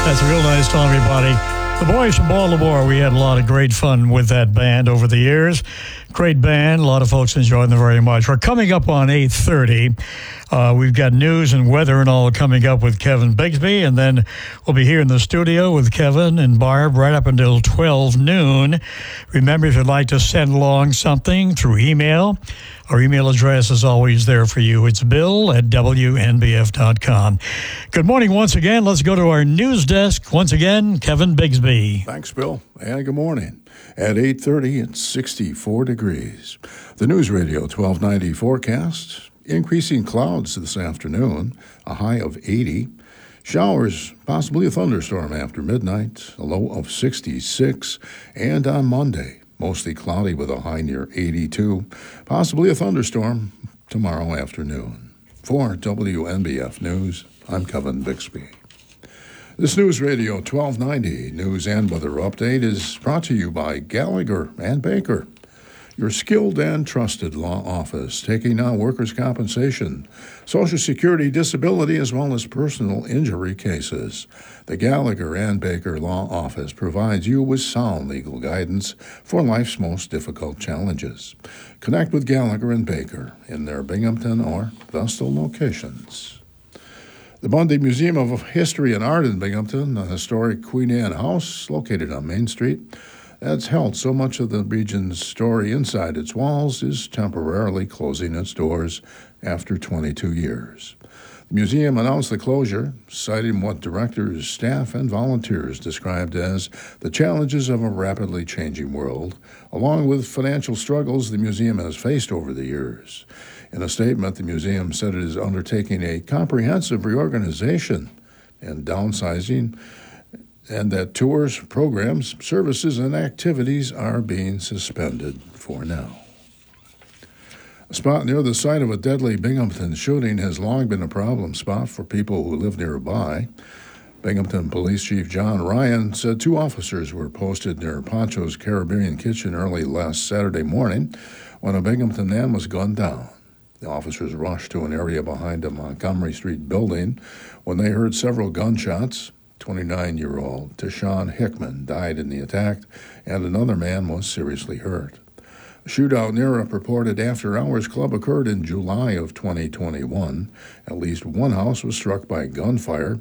That's a real nice song, everybody. The boys from Baltimore, we had a lot of great fun with that band over the years. Great band. A lot of folks enjoyed them very much. We're coming up on 8:30. We've got news and weather and all coming up with Kevin Bigsby, and then we'll be here in the studio with Kevin and Barb right up until 12 noon. Remember, if you'd like to send along something through email, our email address is always there for you. It's bill@wnbf.com. Good morning once again. Let's go to our news desk. Once again, Kevin Bigsby. Thanks, Bill. And good morning. At 8:30, it's 64 degrees. The News Radio 1290 forecast, increasing clouds this afternoon, a high of 80. Showers, possibly a thunderstorm after midnight, a low of 66. And on Monday, mostly cloudy with a high near 82. Possibly a thunderstorm tomorrow afternoon. For WNBF News, I'm Kevin Bixby. This News Radio 1290 News and Weather Update is brought to you by Gallagher and Baker, your skilled and trusted law office, taking on workers' compensation, Social Security, disability, as well as personal injury cases. The Gallagher and Baker Law Office provides you with sound legal guidance for life's most difficult challenges. Connect with Gallagher and Baker in their Binghamton or Vestal locations. The Bundy Museum of History and Art in Binghamton, a historic Queen Anne house located on Main Street, that's held so much of the region's story inside its walls, is temporarily closing its doors after 22 years. The museum announced the closure, citing what directors, staff, and volunteers described as the challenges of a rapidly changing world, along with financial struggles the museum has faced over the years. In a statement, the museum said it is undertaking a comprehensive reorganization and downsizing, and that tours, programs, services, and activities are being suspended for now. A spot near the site of a deadly Binghamton shooting has long been a problem spot for people who live nearby. Binghamton Police Chief John Ryan said 2 officers were posted near Pancho's Caribbean Kitchen early last Saturday morning when a Binghamton man was gunned down. The officers rushed to an area behind a Montgomery Street building when they heard several gunshots. 29-year-old Tashawn Hickman died in the attack, and another man was seriously hurt. A shootout near a purported after-hours club occurred in July of 2021. At least one house was struck by gunfire.